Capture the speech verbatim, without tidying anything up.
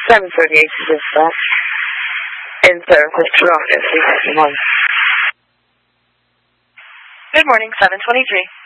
seven thirty-eight to dispatch. In service, Toronto, three fifty-one. Good morning, seven twenty-three.